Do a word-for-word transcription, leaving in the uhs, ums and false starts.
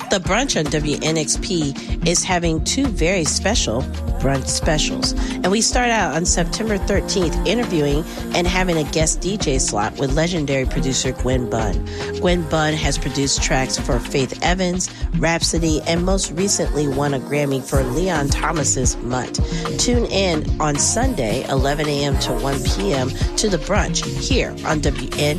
The brunch on W N X P is having two very special brunch specials. And we start out on September thirteenth interviewing and having a guest D J slot with legendary producer Gwen Bunn. Gwen Bunn has produced tracks for Faith Evans, Rhapsody, and most recently won a Grammy for Leon Thomas's Mutt. Tune in on Sunday, eleven a.m. to one p.m. to the brunch here on W N